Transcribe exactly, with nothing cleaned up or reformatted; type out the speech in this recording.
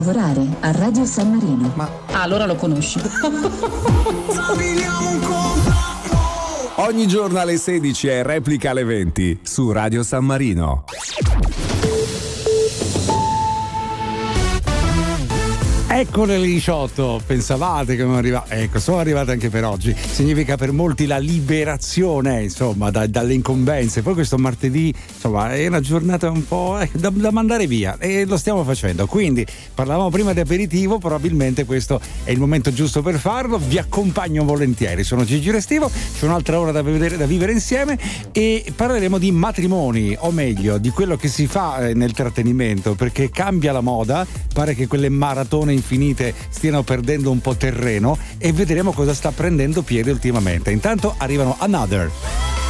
Lavorare a Radio San Marino. Ma ah, allora lo conosci. Ogni giorno alle sedici e replica alle venti su Radio San Marino. Ecco le diciotto, pensavate che non arriva? Ecco, sono arrivate anche per oggi. Significa per molti la liberazione, insomma, da, dalle incombenze. Poi questo martedì, insomma, è una giornata un po' eh, da, da mandare via e lo stiamo facendo. Quindi parlavamo prima di aperitivo, probabilmente questo è il momento giusto per farlo. Vi accompagno volentieri. Sono Gigi Restivo, c'è un'altra ora da, vedere, da vivere insieme e parleremo di matrimoni, o meglio, di quello che si fa nel trattenimento, perché cambia la moda, pare che quelle maratone infinite stiano perdendo un po' terreno e vedremo cosa sta prendendo piede ultimamente. Intanto arrivano Another.